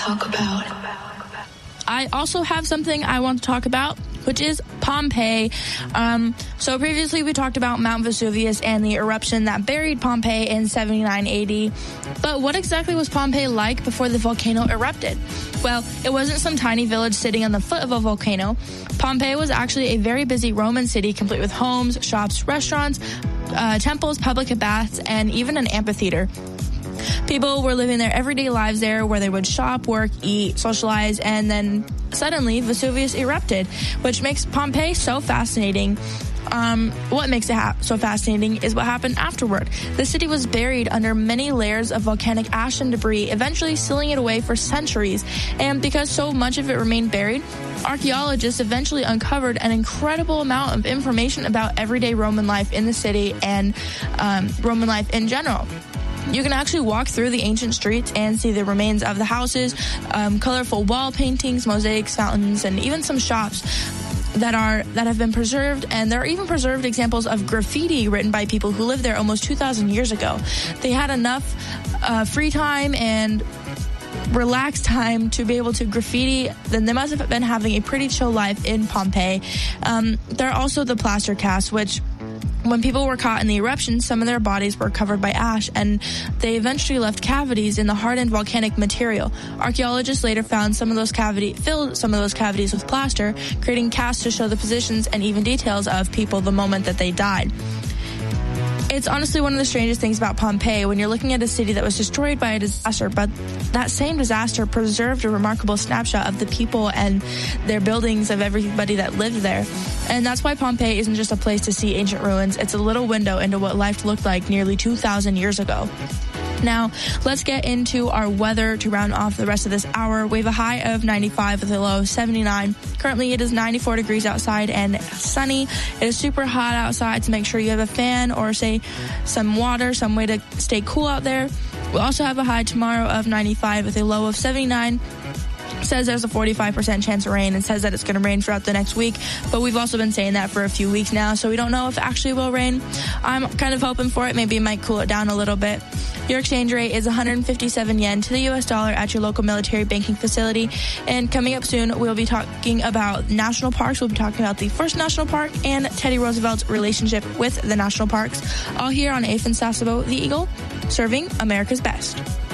talk about. I also have something I want to talk about, which is Pompeii. So previously we talked about Mount Vesuvius and the eruption that buried Pompeii in 79 AD. But what exactly was Pompeii like before the volcano erupted? Well, it wasn't some tiny village sitting on the foot of a volcano. Pompeii was actually a very busy Roman city, complete with homes, shops, restaurants, temples, public baths, and even an amphitheater. People were living their everyday lives there, where they would shop, work, eat, socialize, and then suddenly Vesuvius erupted, which makes Pompeii so fascinating. What makes it so fascinating is what happened afterward. The city was buried under many layers of volcanic ash and debris, eventually sealing it away for centuries. And because so much of it remained buried, archaeologists eventually uncovered an incredible amount of information about everyday Roman life in the city and Roman life in general. You can actually walk through the ancient streets and see the remains of the houses, colorful wall paintings, mosaics, fountains, and even some shops that have been preserved. And there are even preserved examples of graffiti written by people who lived there almost 2,000 years ago. They had enough free time and relaxed time to be able to graffiti, then they must have been having a pretty chill life in Pompeii. There are also the plaster casts, which when people were caught in the eruption, some of their bodies were covered by ash, and they eventually left cavities in the hardened volcanic material. Archaeologists later filled some of those cavities with plaster, creating casts to show the positions and even details of people the moment that they died. It's honestly one of the strangest things about Pompeii when you're looking at a city that was destroyed by a disaster, but that same disaster preserved a remarkable snapshot of the people and their buildings, of everybody that lived there. And that's why Pompeii isn't just a place to see ancient ruins. It's a little window into what life looked like nearly 2,000 years ago. Now, let's get into our weather to round off the rest of this hour. We have a high of 95 with a low of 79. Currently, it is 94 degrees outside and sunny. It is super hot outside, so make sure you have a fan or, say, some water, some way to stay cool out there. We'll also have a high tomorrow of 95 with a low of 79. Says there's a 45% chance of rain and says that it's going to rain throughout the next week, but we've also been saying that for a few weeks now, so we don't know if it actually will rain. I'm kind of hoping for it. Maybe it might cool it down a little bit. Your exchange rate is 157 yen to the U.S. dollar at your local military banking facility. And coming up soon, we'll be talking about national parks. We'll be talking about the first national park and Teddy Roosevelt's relationship with the national parks, all here on AFN Sasebo, the Eagle, serving America's best.